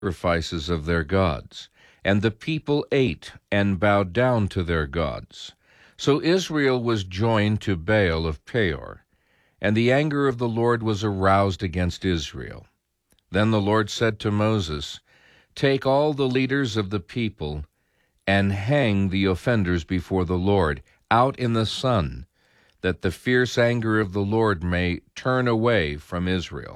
sacrifices of their gods. And the people ate and bowed down to their gods. So Israel was joined to Baal of Peor, and the anger of the Lord was aroused against Israel. Then the Lord said to Moses, "Take all the leaders of the people and hang the offenders before the Lord out in the sun, that the fierce anger of the Lord may turn away from Israel."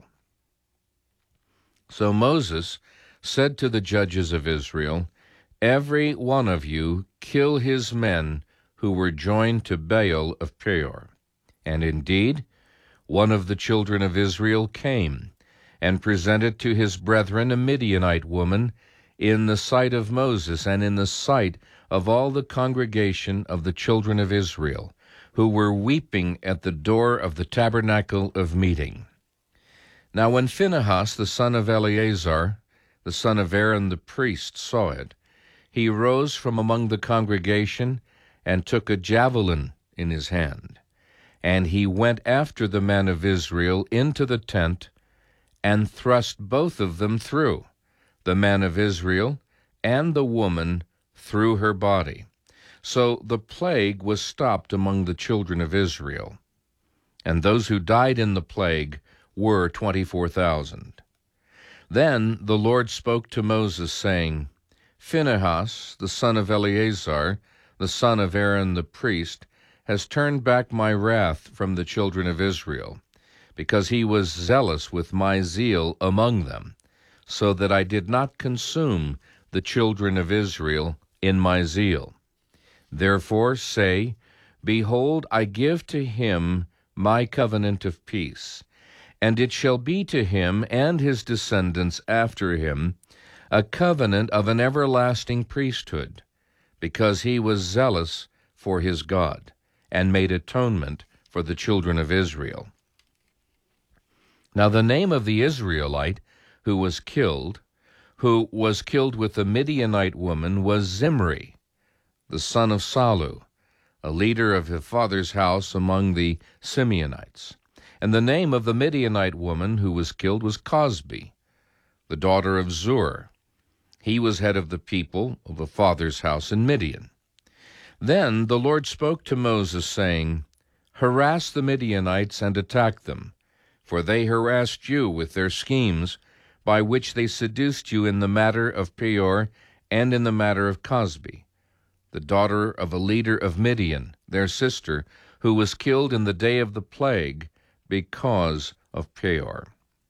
So Moses said to the judges of Israel, "Every one of you kill his men who were joined to Baal of Peor." And indeed, one of the children of Israel came and presented to his brethren a Midianite woman in the sight of Moses and in the sight of all the congregation of the children of Israel, who were weeping at the door of the tabernacle of meeting. Now when Phinehas, the son of Eleazar, the son of Aaron the priest, saw it, he rose from among the congregation and took a javelin in his hand. And he went after the men of Israel into the tent and thrust both of them through, the men of Israel and the woman through her body. So the plague was stopped among the children of Israel. And those who died in the plague were 24,000. Then the Lord spoke to Moses, saying, "Phinehas, the son of Eleazar, the son of Aaron the priest, has turned back my wrath from the children of Israel, because he was zealous with my zeal among them, so that I did not consume the children of Israel in my zeal. Therefore say, Behold, I give to him my covenant of peace, and it shall be to him and his descendants after him a covenant of an everlasting priesthood, because he was zealous for his God, and made atonement for the children of Israel." Now the name of the Israelite who was killed with the Midianite woman, was Zimri, the son of Salu, a leader of his father's house among the Simeonites. And the name of the Midianite woman who was killed was Cosbi, the daughter of Zur. He was head of the people of the father's house in Midian. Then the Lord spoke to Moses, saying, "Harass the Midianites and attack them, for they harassed you with their schemes, by which they seduced you in the matter of Peor and in the matter of Cosbi, the daughter of a leader of Midian, their sister, who was killed in the day of the plague because of Peor."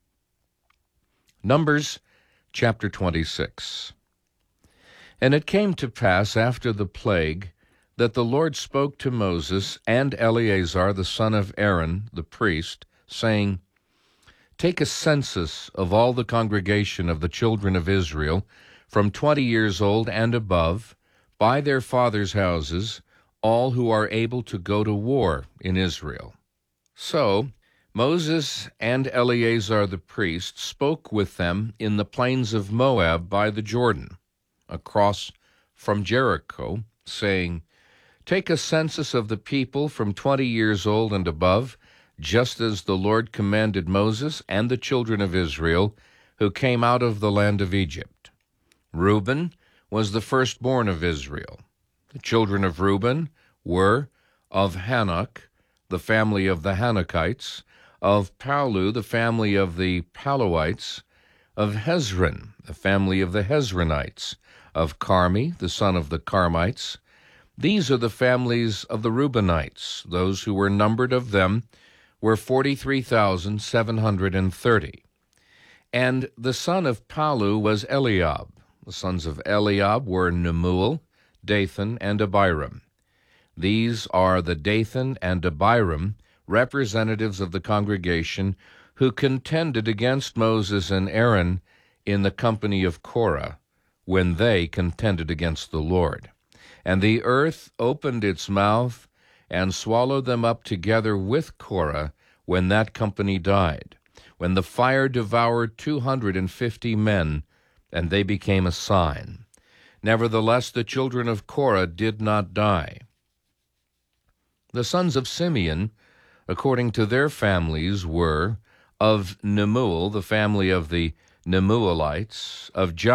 Numbers chapter 26. And it came to pass after the plague that the Lord spoke to Moses and Eleazar the son of Aaron the priest, saying, "Take a census of all the congregation of the children of Israel from 20 years old and above, by their fathers' houses, all who are able to go to war in Israel." So Moses and Eleazar the priest spoke with them in the plains of Moab by the Jordan, across from Jericho, saying, "Take a census of the people from 20 years old and above, just as the Lord commanded Moses and the children of Israel, who came out of the land of Egypt." Reuben was the firstborn of Israel. The children of Reuben were of Hanok, the family of the Hanokites, of Palu, the family of the Paluites, of Hezron, the family of the Hezronites, of Carmi, the son of the Carmites. These are the families of the Reubenites. Those who were numbered of them were 43,730. And the son of Palu was Eliab. The sons of Eliab were Nemuel, Dathan, and Abiram. These are the Dathan and Abiram, representatives of the congregation, who contended against Moses and Aaron in the company of Korah, when they contended against the Lord. And the earth opened its mouth and swallowed them up together with Korah when that company died, when the fire devoured 250 men, and they became a sign. Nevertheless, the children of Korah did not die. The sons of Simeon, according to their families, were of Nemuel, the family of the Nemuelites, of